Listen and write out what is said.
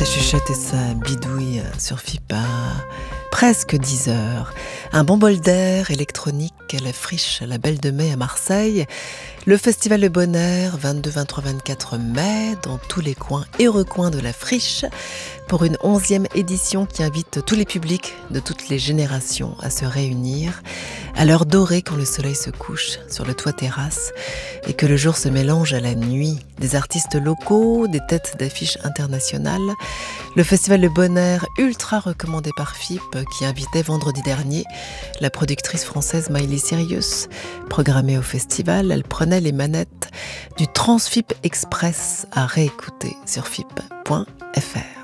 Ça chuchote et ça bidouille sur FIP à presque 10 heures. Un bon bol d'air électronique à la Friche, la Belle de Mai à Marseille. Le Festival Le Bon Air, 22, 23, 24 mai, dans tous les coins et recoins de la Friche, pour une 11e édition qui invite tous les publics de toutes les générations à se réunir à l'heure dorée quand le soleil se couche sur le toit terrasse et que le jour se mélange à la nuit. Des artistes locaux, des têtes d'affiches internationales. Le Festival Le Bon Air, ultra recommandé par FIP, qui invitait vendredi dernier la productrice française Miley Cyrus. Programmée au festival, elle prenait les manettes du Transfip Express à réécouter sur fip.fr.